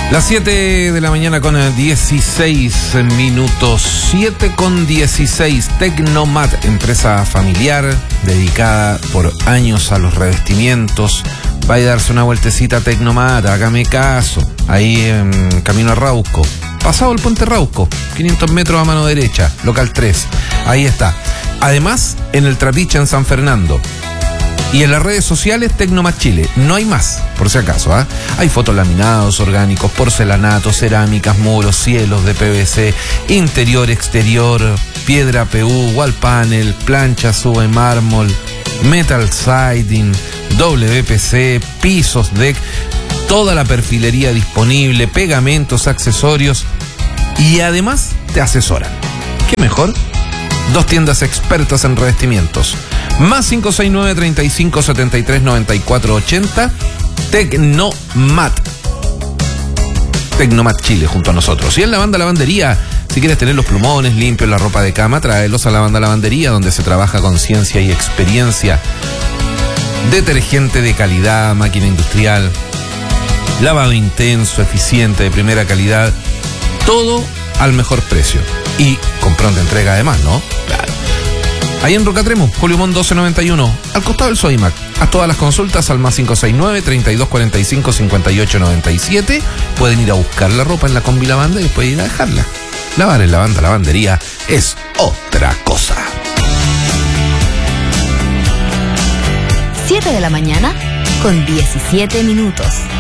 Las 7 de la mañana con 16 minutos. 7 con 16. Tecnomat, empresa familiar dedicada por años a los revestimientos. Vaya a darse una vueltecita a Tecnomat, hágame caso. Ahí en Camino a Rauco. Pasado el puente Rauco, 500 metros a mano derecha, local 3. Ahí está. Además, en el Trapiche en San Fernando. Y en las redes sociales, Tecnomat Chile. No hay más, por si acaso, ¿ah? Hay fotolaminados orgánicos, porcelanatos, cerámicas, muros, cielos de PVC, interior, exterior, piedra PU, wall panel, plancha, sube, mármol, metal siding, WPC, pisos, deck, toda la perfilería disponible, pegamentos, accesorios y además te asesoran. ¿Qué mejor? 2 tiendas expertas en revestimientos. Más 569-3573-9480. Tecnomat. Tecnomat Chile junto a nosotros. Y en la banda lavandería, si quieres tener los plumones limpios, la ropa de cama, tráelos a la banda lavandería, donde se trabaja con ciencia y experiencia. Detergente de calidad, máquina industrial, lavado intenso, eficiente, de primera calidad. Todo al mejor precio. Y con pronta entrega además, ¿no? Claro. Ahí en Rocatremo, Julio Mon 1291, al costado del Sodimac. Haz todas las consultas al más 569-3245-5897. Pueden ir a buscar la ropa en la combi lavanda y después ir a dejarla. Lavar en la banda lavandería es otra cosa. 7 de la mañana con 17 minutos.